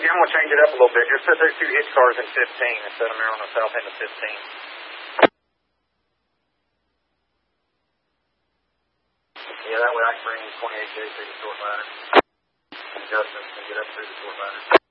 I'm going to change it up a little bit. Just said there's 2 hitch cars in 15 instead of them on the south end of 15. Yeah, that way I can bring 28J through the short ladder. And Justin can get up through the short ladder.